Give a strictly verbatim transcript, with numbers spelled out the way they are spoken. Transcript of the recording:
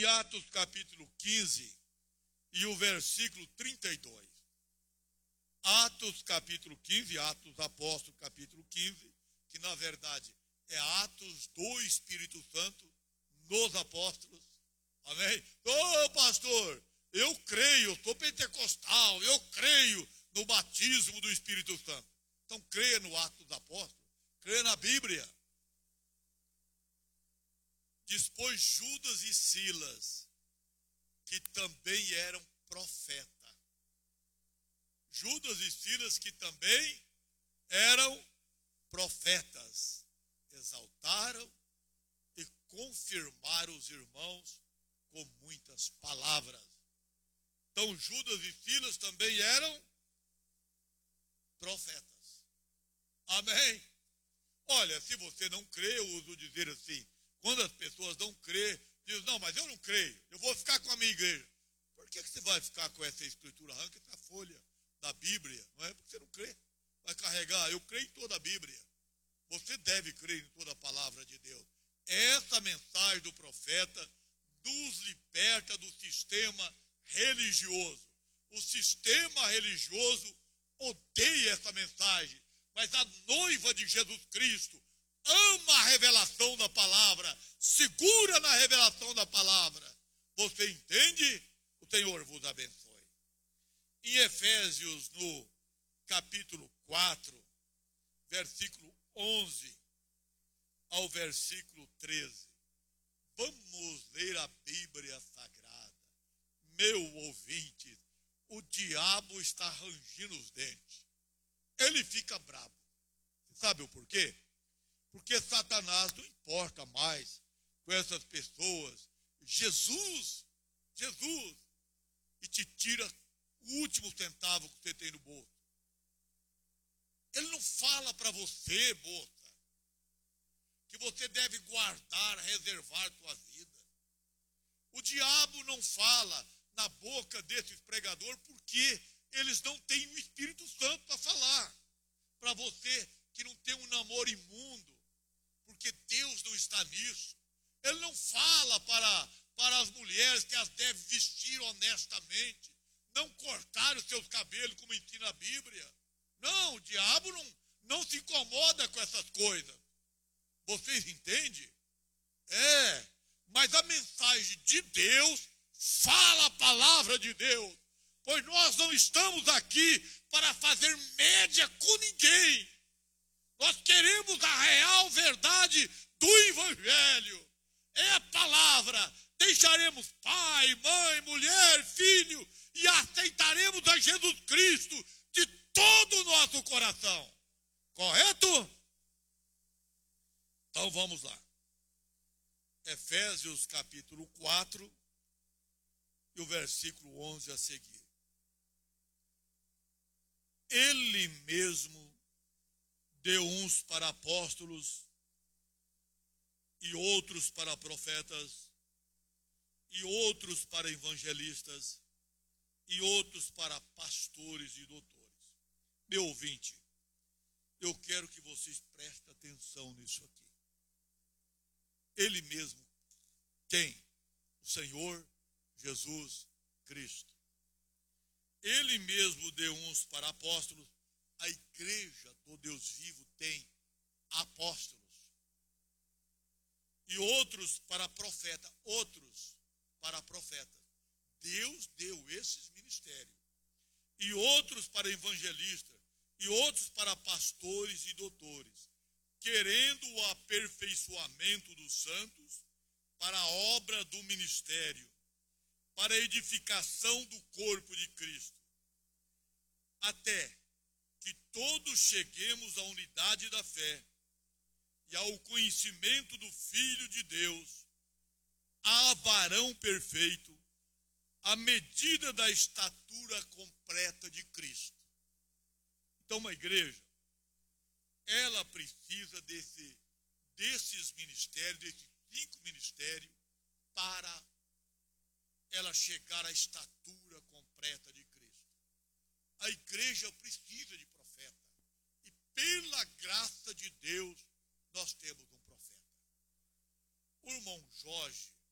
Olhe Atos capítulo quinze e o versículo trinta e dois. Atos capítulo quinze, Atos Apóstolos capítulo quinze, que na verdade é Atos do Espírito Santo nos apóstolos. Amém? Ô pastor, eu creio, eu sou pentecostal, eu creio no batismo do Espírito Santo. Então creia no Atos dos Apóstolos, creia na Bíblia. Depois Judas e Silas, que também eram profetas. Judas e Silas, que também eram profetas, exaltaram e confirmaram os irmãos com muitas palavras. Então Judas e Silas também eram profetas. Amém? Olha, se você não crê, eu uso dizer assim, quando as pessoas não crêem, diz, não, mas eu não creio, eu vou ficar com a minha igreja. Por que você vai ficar com essa escritura? Arranca essa folha da Bíblia, não é porque você não crê. Vai carregar, eu creio em toda a Bíblia. Você deve crer em toda a palavra de Deus. Essa mensagem do profeta nos liberta do sistema religioso. O sistema religioso odeia essa mensagem, mas a noiva de Jesus Cristo ama a revelação da palavra, segura na revelação da palavra. Você entende? O Senhor vos abençoe. Em Efésios, no capítulo quatro, versículo onze ao versículo treze, vamos ler a Bíblia Sagrada. Meu ouvinte, o diabo está rangindo os dentes. Ele fica bravo. Você sabe o porquê? Porque Satanás não importa mais com essas pessoas. Jesus, Jesus, e te tira o último centavo que você tem no bolso. Ele não fala para você, moça, que você deve guardar, reservar sua vida. O diabo não fala na boca desses pregadores porque eles não têm o Espírito Santo para falar. Para você que não tem um namoro imundo, porque Deus não está nisso. Ele não fala para, para as mulheres que as devem vestir honestamente, não cortar os seus cabelos como ensina a Bíblia. Não, o diabo não, não se incomoda com essas coisas. Vocês entendem? É, mas a mensagem de Deus fala a palavra de Deus, pois nós não estamos aqui para fazer média com ninguém. Nós queremos a real verdade do Evangelho. É a palavra. Deixaremos pai, mãe, mulher, filho e aceitaremos a Jesus Cristo de todo o nosso coração. Correto? Então vamos lá. Efésios capítulo quatro e o versículo onze a seguir. Ele mesmo deu uns para apóstolos e outros para profetas e outros para evangelistas e outros para pastores e doutores. Meu ouvinte, eu quero que vocês prestem atenção nisso aqui. Ele mesmo, quem? O Senhor Jesus Cristo. Ele mesmo deu uns para apóstolos. A igreja do Deus vivo tem apóstolos. E outros para profeta, outros para profetas. Deus deu esses ministérios. E outros para evangelistas, e outros para pastores e doutores, querendo o aperfeiçoamento dos santos para a obra do ministério, para a edificação do corpo de Cristo, até que todos cheguemos à unidade da fé e ao conhecimento do Filho de Deus, a varão perfeito, à medida da estatura completa de Cristo. Então, uma igreja, ela precisa desse, desses ministérios, desses cinco ministérios, para ela chegar à estatura completa de Cristo. A igreja precisa de profeta. E pela graça de Deus, nós temos um profeta. O irmão Jorge,